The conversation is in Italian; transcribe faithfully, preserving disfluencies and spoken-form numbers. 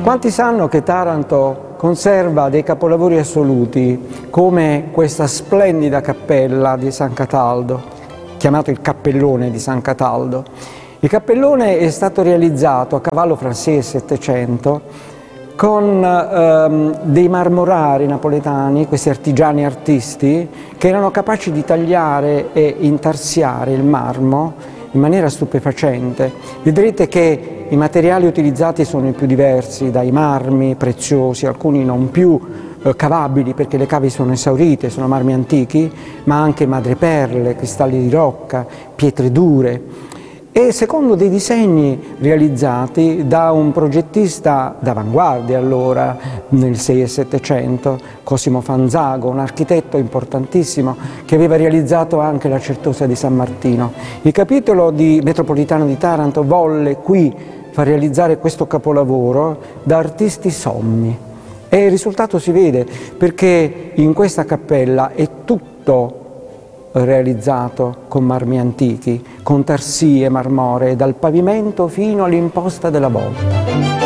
Quanti sanno che Taranto conserva dei capolavori assoluti come questa splendida cappella di San Cataldo, chiamato il Cappellone di San Cataldo? Il cappellone è stato realizzato a cavallo fra il sei e il settecento con ehm, dei marmorari napoletani, questi artigiani artisti, che erano capaci di tagliare e intarsiare il marmo in maniera stupefacente. Vedrete che i materiali utilizzati sono i più diversi, dai marmi preziosi, alcuni non più eh, cavabili perché le cavi sono esaurite, sono marmi antichi, ma anche madreperle, cristalli di rocca, pietre dure. E secondo dei disegni realizzati da un progettista d'avanguardia allora, nel sei e settecento, Cosimo Fanzago, un architetto importantissimo che aveva realizzato anche la Certosa di San Martino. Il capitolo di metropolitano di Taranto volle qui far realizzare questo capolavoro da artisti sommi. E il risultato si vede perché in questa cappella è tutto realizzato con marmi antichi, con tarsie marmoree, dal pavimento fino all'imposta della volta.